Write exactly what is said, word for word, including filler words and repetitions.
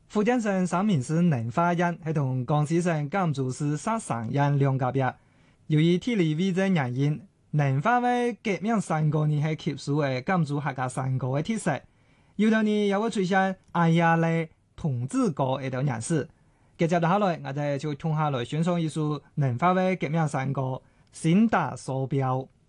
福建省三明市寧化人係同江西省贛州市沙山人兩甲別。由於地理位置原因，寧化為革命山歌呢係kép數嘅贛州客家山歌嘅特色。有道呢又會出現哎呀嘞童子歌呢條樣式。接住下來，我哋就聽下來選上一首寧化為革命山歌《先打手錶》。